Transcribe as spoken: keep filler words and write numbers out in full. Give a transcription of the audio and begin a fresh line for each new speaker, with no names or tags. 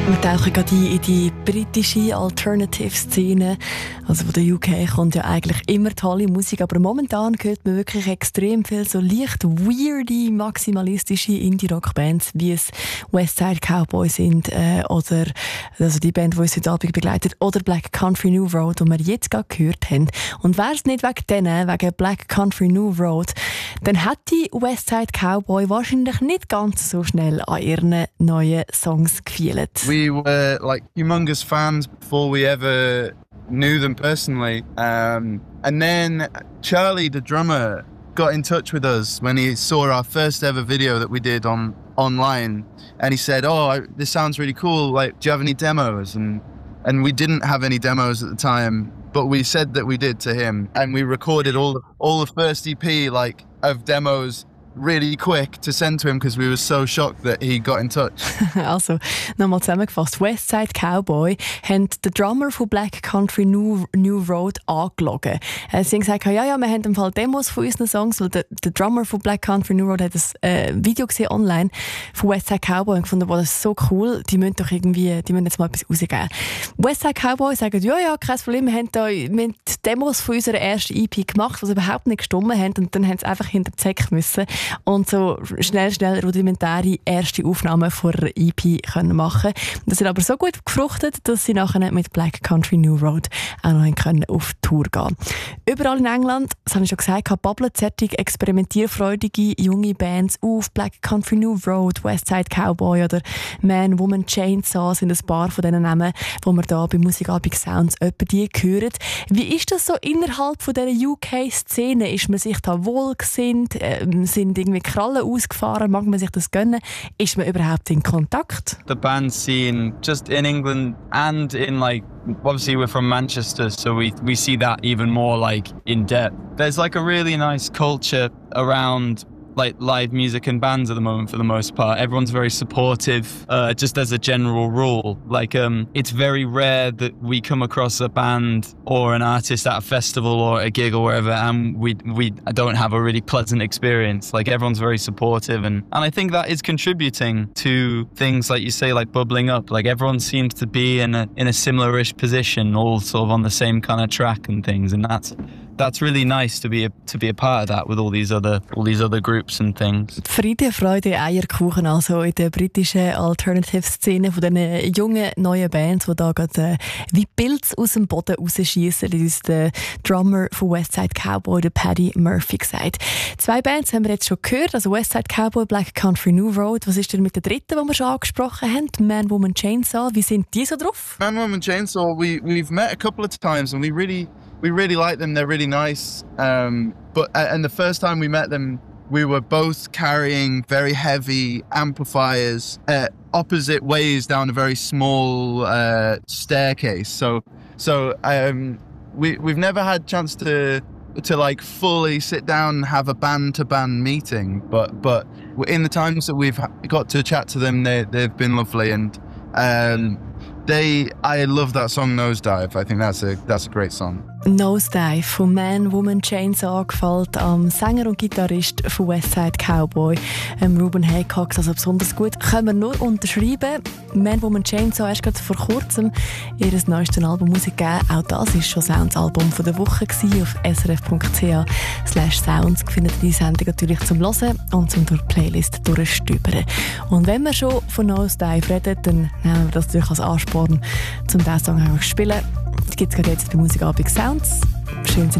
Wir tauchen gerade ein in die britische Alternative-Szene. Also von der U K kommt ja eigentlich immer tolle Musik, aber momentan hört man wirklich extrem viel so leicht weirde, maximalistische Indie-Rock-Bands, wie es Westside Cowboy sind äh, oder also die Band, die uns heute Abend begleitet, oder Black Country New Road, die wir jetzt gerade gehört haben. Und wäre es nicht wegen denen, wegen Black Country New Road, dann hätte Westside Cowboy wahrscheinlich nicht ganz so schnell an ihren neuen Songs gefeilt.
We were like humongous fans before we ever knew them personally. Um, and then Charlie, the drummer, got in touch with us when he saw our first ever video that we did on online. And he said, oh, I, this sounds really cool. Like, do you have any demos? And, and we didn't have any demos at the time, but we said that we did to him. And we recorded all, all the first E P like of demos really quick to send to him because we were so shocked that he got in touch.
Also, nochmal zusammengefasst. Westside Cowboy haben den Drummer von Black Country New, New Road angelogen. Äh, sie haben gesagt, ja, ja, wir haben im Fall Demos von unseren Songs, weil der, der Drummer von Black Country New Road hat ein äh, Video gesehen online von Westside Cowboy und gefunden, wow, das ist so cool, die müssen doch irgendwie, die müssen jetzt mal etwas rausgeben. Westside Cowboy sagen, ja, ja, kein Problem, wir haben, da, wir haben Demos von unserer ersten E P gemacht, die überhaupt nicht gestimmt haben und dann haben sie einfach hinter die Zeck müssen und so schnell, schnell rudimentäre erste Aufnahmen vor einer E P können machen. Das sind aber so gut gefruchtet, dass sie nachher mit Black Country New Road auch noch können auf Tour gehen. Überall in England, das habe ich schon gesagt, bubbeln zärtlich experimentierfreudige junge Bands auf. Black Country New Road, Westside Cowboy oder Man, Woman, Chainsaw sind ein paar von diesen Namen, die wir hier bei Musikabend Sounds etwa die hören. Wie ist das so innerhalb von dieser U K-Szene? Ist man sich da wohlgesinnt? Ähm, sind irgendwie Krallen ausgefahren? Mag man sich das gönnen? Ist man überhaupt in Kontakt?
The band scene, just in England and in like, obviously we're from Manchester, so we we see that even more like in depth. There's like a really nice culture around like live music and bands at the moment for the most part. Everyone's very supportive, uh, just as a general rule. Like um, it's very rare that we come across a band or an artist at a festival or a gig or wherever and we we don't have a really pleasant experience. Like everyone's very supportive and, and I think that is contributing to things like you say, like bubbling up. Like everyone seems to be in a in a similar-ish position, all sort of on the same kind of track and things, and that's that's really nice to be a, to be a part of that with all these other all these other groups and things.
Friede, Freude, Eierkuchen, also in der britischen Alternative-Szene von diesen jungen, neuen Bands, die da gerade äh, wie Pilze aus dem Boden rausschießen, wie uns der Drummer von Westside Cowboy, der Paddy Murphy, gesagt. Zwei Bands haben wir jetzt schon gehört, also Westside Cowboy, Black Country New Road. Was ist denn mit der dritten, die wir schon angesprochen haben? Man, Woman, Chainsaw. Wie sind die so drauf?
Man, Woman, Chainsaw, we, we've met a couple of times and we really We really like them. They're really nice. Um, but and the first time we met them, we were both carrying very heavy amplifiers uh, opposite ways down a very small uh, staircase. So, so um, we we've never had a chance to to like fully sit down and have a band to band meeting. But but in the times that we've got to chat to them, they they've been lovely and. Um, They, I love that song Nosedive. I think that's a that's a great song.
Nosedive von Man, Woman, Chainsaw gefällt am Sänger und Gitarrist von Westside Cowboy, ähm, Ruben Haycox, also besonders gut. Können wir nur unterschreiben. Man, Woman, Chainsaw erst gerade vor kurzem ihr neuestes Album rausgegeben. Auch das war schon Sounds Album von der Woche gewesen. Auf s r f punkt c h slash sounds findet ihr die Sendung natürlich zum Hören und zum durch die Playlist durchstöbern. Und wenn wir schon von Nosedive reden, dann nehmen wir das natürlich als Anspruch, um diesen Song zu spielen. Das gibt es gerade jetzt bei Musikabend Sounds. Schön,